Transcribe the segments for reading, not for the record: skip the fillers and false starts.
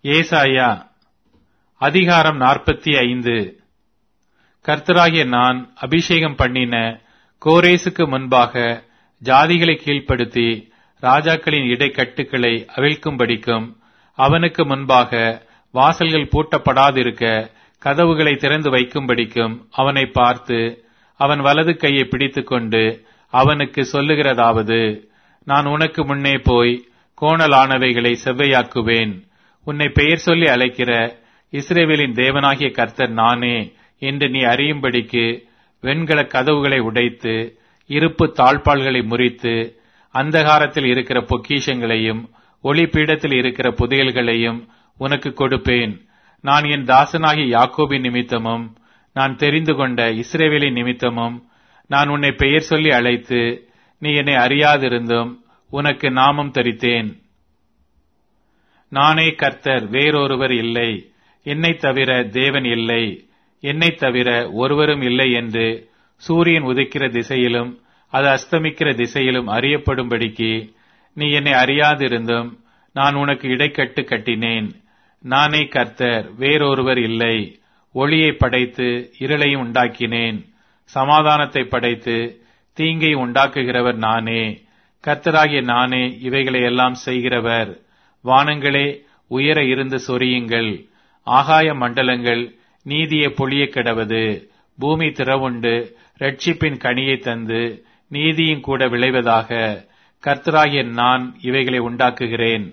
ஏசாயா அதிகாரம் 45. கர்த்தராகிய நான் அபிஷேகம் பண்ணின கோரேசுக்கு முன்பாக ஜாதிகளை கீழ்ப்படுத்தி ராஜாக்களின் இடைக்கட்டுகளை அவிழ்க்கும்படிக்கும் அவனுக்கு முன்பாக வாசல்கள் பூட்டப்படாதிருக்க கதவுகளை திறந்து வைக்கும்படிக்கும் அவனை பார்த்து அவன் வலது கையை பிடித்துக்கொண்டு அவனுக்கு சொல்லுகிறதாவது, நான் உனக்கு முன்னே போய் கோணலானவைகளை செவ்வையாக்குவேன். உன்னை பெயர் சொல்லி அழைக்கிற இஸ்ரவேலின் தேவனாகிய கர்த்தர் நானே என்று நீ அறியும்படிக்கு வெண்கல கதவுகளை உடைத்து இருப்பு தாழ்பாள்களை முறித்து அந்தகாரத்தில் இருக்கிற பொக்கிஷங்களையும் ஒளிபீடத்தில் இருக்கிற புதையல்களையும் உனக்கு கொடுப்பேன். நான் என் தாசனாகிய யாக்கோபின் நிமித்தமும் நான் தெரிந்து கொண்ட இஸ்ரவேலின் நிமித்தமும் நான் உன்னை பெயர் சொல்லி அழைத்து நீ என்னை அறியாதிருந்தும் உனக்கு நாமம் தரித்தேன். நானே கர்த்தர், வேறொருவர் இல்லை. என்னை தவிர தேவன் இல்லை. என்னை தவிர ஒருவரும் இல்லை என்று சூரியன் உதிக்கிற திசையிலும் அது அஸ்தமிக்கிற திசையிலும் அறியப்படும்படிக்கு நீ என்னை அறியாதிருந்தும் நான் உனக்கு இடைக்கட்டு கட்டினேன். நானே கர்த்தர், வேறொருவர் இல்லை. ஒளியை படைத்து இருளையும் உண்டாக்கினேன். சமாதானத்தை படைத்து தீங்கை உண்டாக்குகிறவர் நானே. கர்த்தராகிய நானே இவைகளை எல்லாம் செய்கிறவர். வானங்களே உயர இருந்து சொரியுங்கள். ஆகாய மண்டலங்கள் நீதியை பொழிய கிடவது. பூமி திறவுண்டு இரட்சிப்பின் கனியை தந்து நீதியும் கூட விளைவதாக. கர்த்தராகிய நான் இவைகளை உண்டாக்குகிறேன்.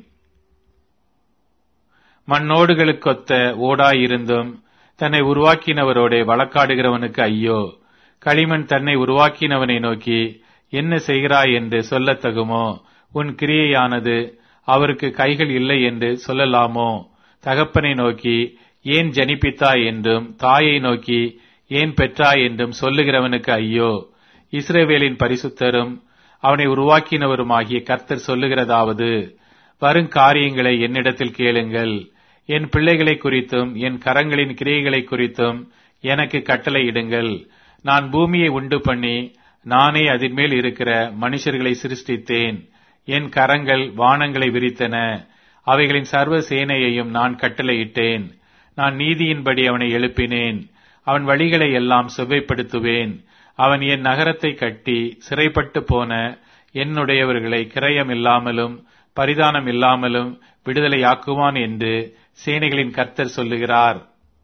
மண்ணோடுகளுக்கொத்த ஓடாயிருந்தும் தன்னை உருவாக்கினவரோட வழக்காடுகிறவனுக்கு ஐயோ. களிமண் தன்னை உருவாக்கினவனை நோக்கி என்ன செய்கிறாய் என்று சொல்லத்தகுமோ? உன் கிரியையானது அவருக்கு கைகள் இல்லை என்று சொல்லலாமோ? தகப்பனை நோக்கி ஏன் ஜனிப்பித்தாய் என்றும் தாயை நோக்கி ஏன் பெற்றாய் என்றும் சொல்லுகிறவனுக்கு ஐயோ. இஸ்ரவேலின் பரிசுத்தரும் அவனை உருவாக்கினவருமாகிய கர்த்தர் சொல்லுகிறதாவது, வருங்காரியங்களை என்னிடத்தில் கேளுங்கள். என் பிள்ளைகளை குறித்தும் என் கரங்களின் கிரியைகளை குறித்தும் எனக்கு கட்டளையிடுங்கள். நான் பூமியை உண்டு பண்ணி நானே அதின் மேல் இருக்கிற மனுஷர்களை சிருஷ்டித்தேன். என் கரங்கள் வானங்களை விரித்தன. அவைகளின் சர்வ சேனையையும் நான் கட்டளையிட்டேன். நான் நீதியின்படி அவனை எழுப்பினேன். அவன் வழிகளை எல்லாம் செவ்வைப்படுத்துவேன். அவன் என் நகரத்தை கட்டி சிறைப்பட்டு போன என்னுடையவர்களை கிரயம் இல்லாமலும் பரிதானம் இல்லாமலும் விடுதலையாக்குவான் என்று சேனைகளின் கர்த்தர் சொல்லுகிறார்.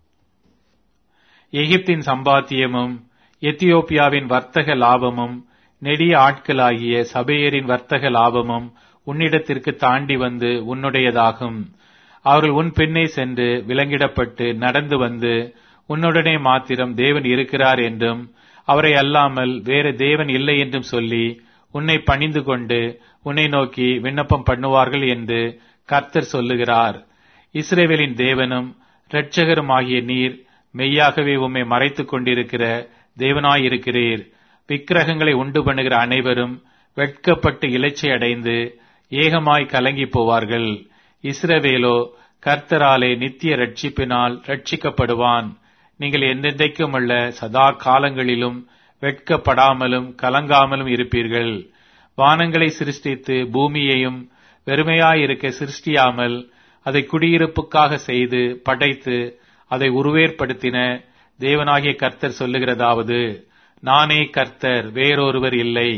எகிப்தின் சம்பாத்தியமும் எத்தியோப்பியாவின் வர்த்தக லாபமும் நெடிய ஆட்களாகிய சபையரின் வர்த்தக லாபமும் உன்னிடத்திற்கு தாண்டி வந்து உன்னுடையதாகும். அவர்கள் உன் பின்னே சென்று விலங்கிடப்பட்டு நடந்து வந்து உன்னுடனே மாத்திரம் தேவன் இருக்கிறார் என்றும் அவரை அல்லாமல் வேறு தேவன் இல்லை என்றும் சொல்லி உன்னை பணிந்து கொண்டு உன்னை நோக்கி விண்ணப்பம் பண்ணுவார்கள் என்று கர்த்தர் சொல்லுகிறார். இஸ்ரவேலின் தேவனும் இரட்சகருமாகிய நீர் மெய்யாகவே உம்மை மறைத்துக் கொண்டிருக்கிற தேவனாயிருக்கிறீர். விக்கிரகங்களை உண்டு பண்ணுகிற அனைவரும் வெட்கப்பட்டு இளைச்சை அடைந்து ஏகமாய் கலங்கி போவார்கள். இஸ்ரவேலோ கர்த்தராலே நித்திய ரட்சிப்பினால் ரட்சிக்கப்படுவான். நீங்கள் என்றென்றைக்கும் உள்ள சதா காலங்களிலும் வெட்கப்படாமலும் கலங்காமலும் இருப்பீர்கள். வானங்களை சிருஷ்டித்து பூமியையும் வெறுமையாயிருக்க சிருஷ்டியாமல் அதை குடியிருப்புக்காக செய்து படைத்து அதை உருவேற்படுத்தின தேவனாகிய கர்த்தர் சொல்லுகிறதாவது, நானே கர்த்தர், வேறொருவர் இல்லை.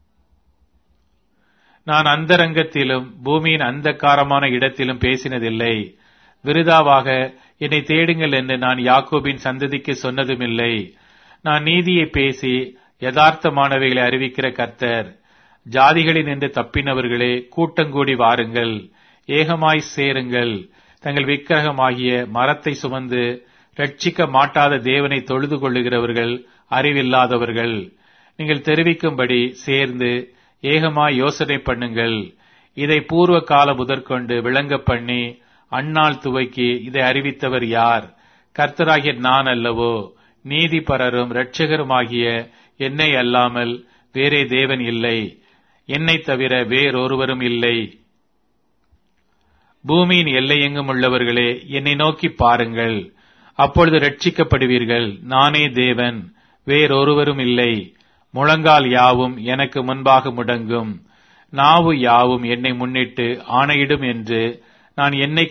நான் அந்தரங்கத்திலும் பூமியின் அந்தகாரமான இடத்திலும் பேசினதில்லை. விருதாவாக என்னை தேடுங்கள் என்று நான் யாக்கோபின் சந்ததிக்கு சொன்னதுமில்லை. நான் நீதியை பேசி யதார்த்தமானவைகளை அறிவிக்கிற கர்த்தர். ஜாதிகளில் நின்று தப்பினவர்களே, கூட்டங்கூடி வாருங்கள், ஏகமாய் சேருங்கள். தங்கள் விக்கிரகமாகிய மரத்தை சுமந்து ரட்சிக்க மாட்டாத தேவனை தொழுது கொள்ளுகிறவர்கள் அறிவில்லாதவர்கள். நீங்கள் தெரிவிக்கும்படி சேர்ந்து ஏகமாய் யோசனை பண்ணுங்கள். இதை பூர்வ காலம் முதற்கொண்டு விளங்க பண்ணி அந்நாள் துவக்கி இதை அறிவித்தவர் யார்? கர்த்தராகிய நான் அல்லவோ? நீதிபரரும் இரட்சகருமாகிய என்னை அல்லாமல் வேறே தேவன் இல்லை. என்னை தவிர வேறொருவரும் இல்லை. பூமியின் எல்லையெங்கும் உள்ளவர்களே, என்னை நோக்கி பாருங்கள், அப்பொழுது ரட்சிக்கப்படுவீர்கள். நானே தேவன், வேறொருவரும் இல்லை. முழங்கால் யாவும் எனக்கு முன்பாக முடங்கும், நாவு யாவும் என்னை முன்னிட்டு ஆணையிடும் என்று நான் என்னை